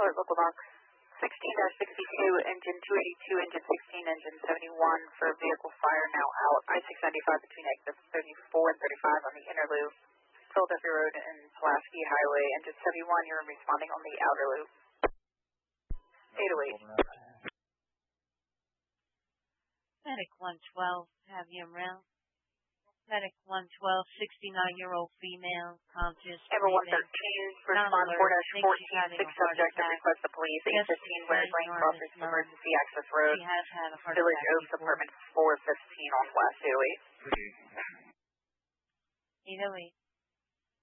Alert local box 16-62, engine 282, engine 16, engine 71 for vehicle fire now out. I-695 between exits 34 and 35 on the inner loop. Philadelphia Road and Pulaski Highway. Engine 71, you're responding on the outer loop. 808. Medic 112, have you around? Medic 112, 69-year-old female, conscious, Amber 113, respond 4-14, 6 subject and request the police. 815, Winners Lane, Crossers, Emergency Access Road. She has had a heart Village attack Oaks, before. apartment 415 on West 808. 808.